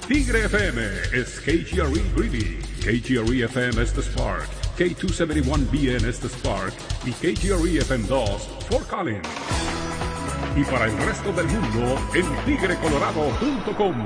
Tigre FM is KGRE Greeley, KGRE FM es The Spark, K271BN es The Spark y KGRE FM2 Fort Collins. Y para el resto del mundo en tigrecolorado.com.